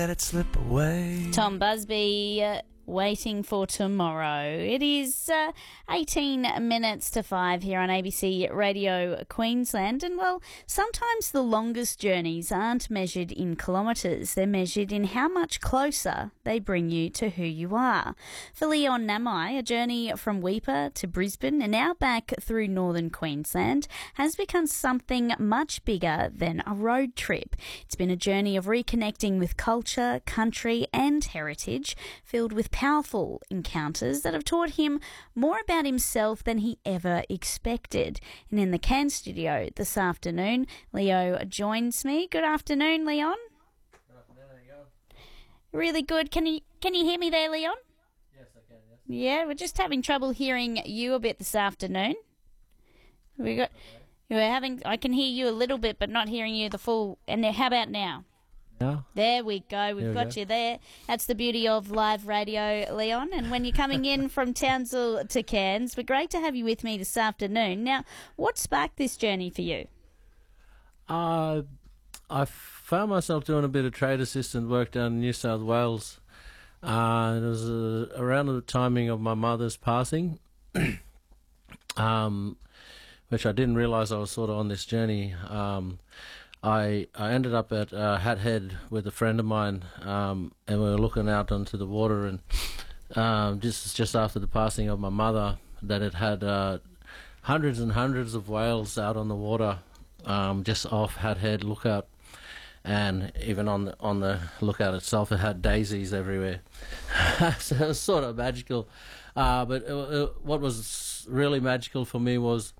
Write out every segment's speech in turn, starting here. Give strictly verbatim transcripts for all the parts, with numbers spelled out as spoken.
Let it slip away. Tom Busby, uh, Waiting for Tomorrow. It is uh, eighteen minutes to five here on A B C Radio Queensland. And, well, sometimes the longest journeys aren't measured in kilometres. They're measured in how much closer they bring you to who you are. For Leon Namai, a journey from Weipa to Brisbane and now back through northern Queensland has become something much bigger than a road trip. It's been a journey of reconnecting with culture, country and heritage, filled with powerful encounters that have taught him more about himself than he ever expected. And in the Cairns studio this afternoon, Leo joins me. Good afternoon, Leon. Good afternoon, how you going? Really good. Can you can you hear me there, Leon? Yes, I can, yes. Yeah, we're just having trouble hearing you a bit this afternoon. We got we're having I can hear you a little bit but not hearing you the full. And how about now? Now? There we go. We've There we got go. you there. That's the beauty of live radio, Leon. And when you're coming in from Townsville to Cairns, we're great to have you with me this afternoon. Now, what sparked this journey for you? Uh, I found myself doing a bit of trade assistant work down in New South Wales. Uh, it was uh, around the timing of my mother's passing, um, which I didn't realise I was sort of on this journey. Um, I I ended up at uh, Hat Head with a friend of mine, um, and we were looking out onto the water, and um, just just after the passing of my mother, that it had uh, hundreds and hundreds of whales out on the water, um, just off Hat Head Lookout, and even on the on the lookout itself, it had daisies everywhere. So it was sort of magical. Uh, but it, it, what was really magical for me was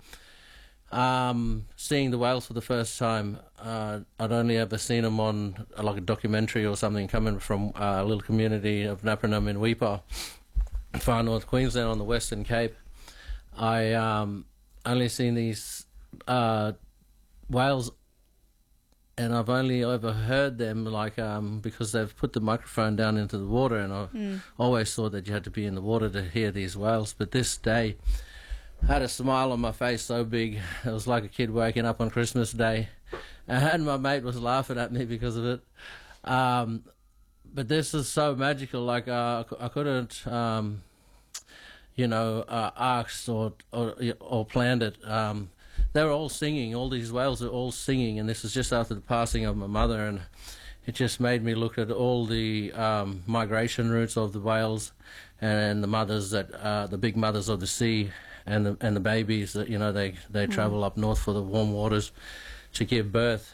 Um, seeing the whales for the first time. uh, I'd only ever seen them on uh, like a documentary or something, coming from uh, a little community of Napranum in Weipa, far north Queensland on the Western Cape. I um, only seen these uh, whales, and I've only ever heard them like um, because they've put the microphone down into the water, and I Mm. always thought that you had to be in the water to hear these whales. But this day, I had a smile on my face so big, it was like a kid waking up on Christmas Day, and my mate was laughing at me because of it. Um, but this is so magical. Like uh, I couldn't, um, you know, uh, asked or, or or planned it. Um, they were all singing. All these whales are all singing, and this is just after the passing of my mother, and it just made me look at all the um, migration routes of the whales and the mothers that uh, the big mothers of the sea. And the and the babies that you know they they Mm. travel up north for the warm waters to give birth,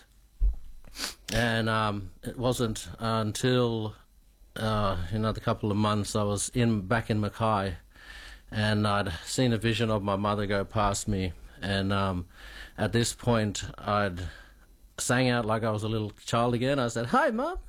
and um, it wasn't until uh, another couple of months I was in back in Mackay, and I'd seen a vision of my mother go past me, and um, at this point I'd sang out like I was a little child again. I said, "Hi, Mum,"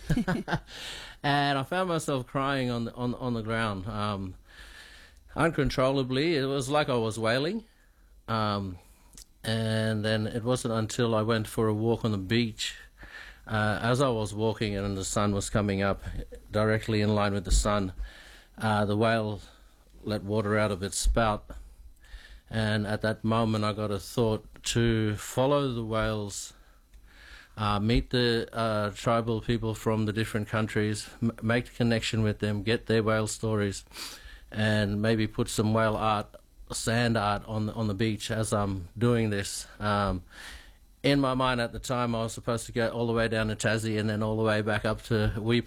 and I found myself crying on the on on the ground. Um, Uncontrollably, it was like I was wailing, um, and then it wasn't until I went for a walk on the beach. Uh, as I was walking and the sun was coming up, directly in line with the sun, uh, the whale let water out of its spout, and at that moment I got a thought to follow the whales, uh, meet the uh, tribal people from the different countries, m- make a connection with them, get their whale stories, and maybe put some whale art, sand art on the, on the beach as I'm doing this. Um, in my mind at the time, I was supposed to go all the way down to Tassie and then all the way back up to Weipa